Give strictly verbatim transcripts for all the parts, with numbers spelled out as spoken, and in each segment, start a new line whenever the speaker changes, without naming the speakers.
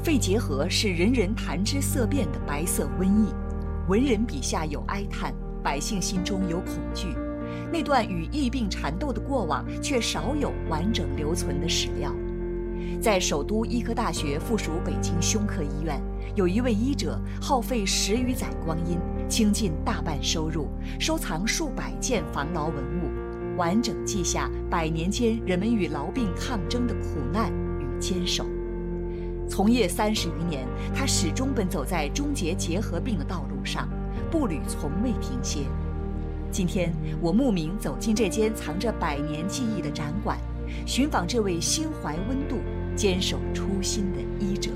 肺结核是人人谈之色变的白色瘟疫，文人笔下有哀叹，百姓心中有恐惧。那段与疫病缠斗的过往，却少有完整留存的史料。在首都医科大学附属北京胸科医院，有一位医者耗费十余载光阴，倾尽大半收入，收藏数百件防痨文物，完整记下百年间人们与痨病抗争的苦难与坚守。从业三十余年，他始终奔走在终结结核病的道路上，步履从未停歇。今天，我慕名走进这间藏着百年记忆的展馆，寻访这位心怀温度、坚守初心的医者。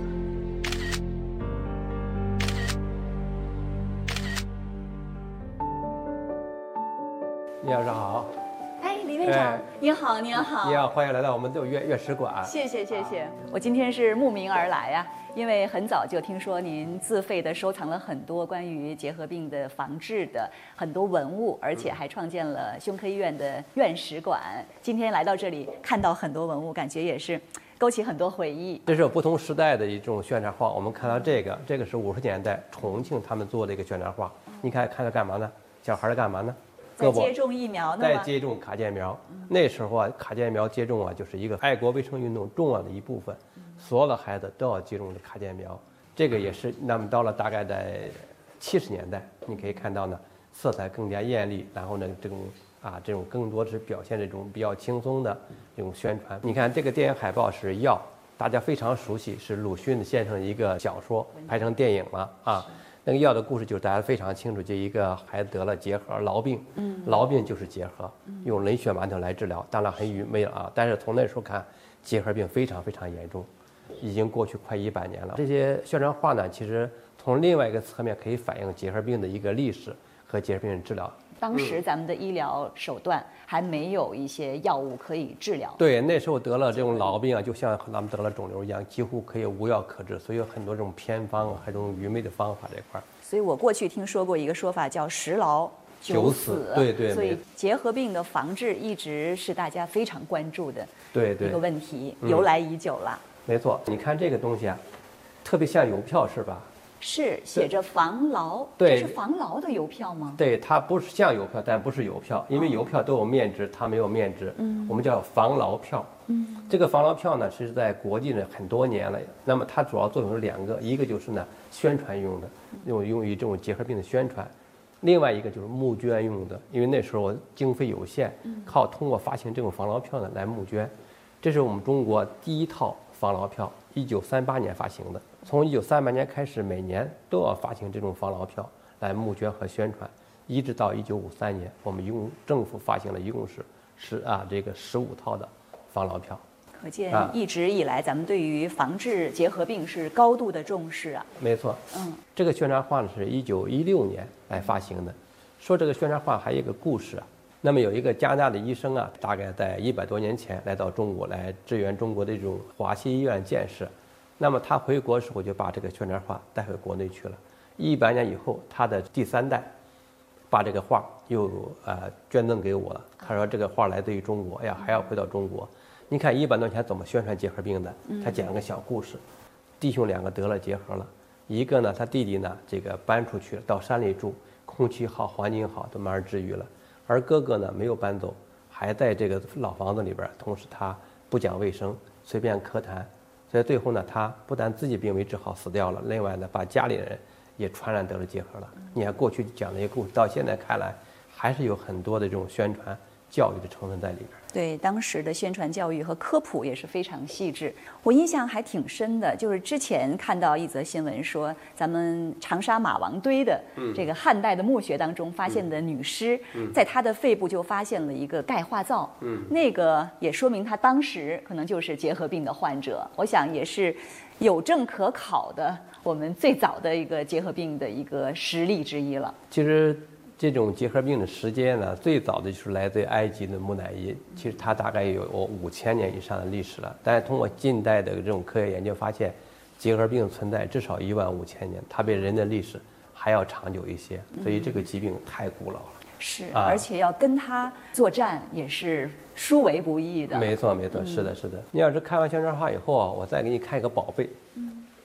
李老师好。
哎，李院长，哎、您好，您好，
你好，欢迎来到我们的院院史馆。
谢谢，谢谢。我今天是慕名而来呀、啊，因为很早就听说您自费的收藏了很多关于结核病的防治的很多文物，而且还创建了胸科医院的院史馆。今天来到这里，看到很多文物，感觉也是勾起很多回忆。
这是不同时代的一种宣传画。我们看到这个，这个是五十年代重庆他们做的一个宣传画。你看，看它干嘛呢？小孩儿干嘛呢？
在接种疫苗呢？
在接种卡介苗。嗯、那时候啊，卡介苗接种啊，就是一个爱国卫生运动重要的一部分。嗯、所有的孩子都要接种的卡介苗。这个也是，那么到了大概在七十年代，你可以看到呢，色彩更加艳丽，然后呢，这种啊，这种更多是表现这种比较轻松的这种宣传。你看这个电影海报是《药》，大家非常熟悉，是鲁迅先生的一个小说拍成电影了啊。那个药的故事就是大家非常清楚，就一个孩子得了结核痨病，嗯，痨病就是结核，用人血馒头来治疗，当然很愚昧了啊。但是从那时候看，结核病非常非常严重，已经过去快一百年了。这些宣传画呢，其实从另外一个侧面可以反映结核病的一个历史和结核病的治疗。
当时咱们的医疗手段还没有一些药物可以治疗。
对，那时候得了这种痨病啊，就像咱们得了肿瘤一样，几乎可以无药可治，所以有很多这种偏方啊，还有这种愚昧的方法这块。
所以我过去听说过一个说法，叫十痨九死。
对对。
所以结核病的防治一直是大家非常关注的
对对
一个问题，由来已久了。
没错，你看这个东西啊，特别像邮票是吧？
是写着防痨，
对，
这是防痨的邮票吗？
对，它不是像邮票，但不是邮票，因为邮票都有面值，它没有面值。嗯，我们叫防痨票。嗯，这个防痨票呢，是在国际呢很多年了。那么它主要作用是两个，一个就是呢宣传用的，用用于这种结核病的宣传；另外一个就是募捐用的，因为那时候经费有限，靠通过发行这种防痨票呢来募捐。这是我们中国第一套防痨票，一九三八年发行的。从一九三八年开始，每年都要发行这种防痨票来募捐和宣传，一直到一九五三年，我们一共政府发行了一共是十啊这个十五套的防痨票。
可见一直以来，咱们对于防治结核病是高度的重视啊。
没错，嗯，这个宣传画呢是一九一六年来发行的。说这个宣传画还有一个故事啊。那么有一个加拿大的医生啊，大概在一百多年前来到中国来支援中国的这种华西医院建设。那么他回国的时候就把这个宣传画带回国内去了。一百年以后，他的第三代把这个画又呃捐赠给我了。他说这个画来自于中国，哎呀还要回到中国。你看一百多年前怎么宣传结核病的？他讲了个小故事，弟兄两个得了结核了，一个呢他弟弟呢这个搬出去了，到山里住，空气好，环境好，都慢慢治愈了。而哥哥呢没有搬走，还在这个老房子里边，同时他不讲卫生，随便咳痰。所以最后呢，他不但自己病没治好死掉了，另外呢，把家里人也传染得了结核了。你看过去讲的一些故事，到现在看来，还是有很多的这种宣传教育的成分在里边。
对，当时的宣传教育和科普也是非常细致。我印象还挺深的，就是之前看到一则新闻说，咱们长沙马王堆的这个汉代的墓穴当中发现的女尸，嗯、在她的肺部就发现了一个钙化灶，嗯、那个也说明她当时可能就是结核病的患者。我想也是有证可考的，我们最早的一个结核病的一个实例之一了。
其实。这种结核病的时间呢，最早的就是来自于埃及的木乃伊，其实它大概有五千年以上的历史了。但是通过近代的这种科学研究发现，结核病存在至少一万五千年，它比人的历史还要长久一些，所以这个疾病太古老了。
是，啊、而且要跟它作战也是殊为不易的。
没错，没错，是的，是的。你要是看完宣传画以后啊，我再给你看一个宝贝。嗯。